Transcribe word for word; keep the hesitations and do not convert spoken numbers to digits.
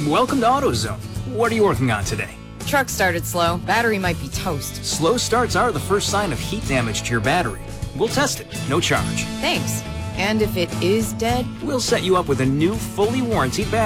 Welcome to AutoZone. What are you working on today? Truck started slow. Battery might be toast. Slow starts are the first sign of heat damage to your battery. We'll test it, no charge. Thanks. And if it is dead? We'll set you up with a new, fully warranted battery.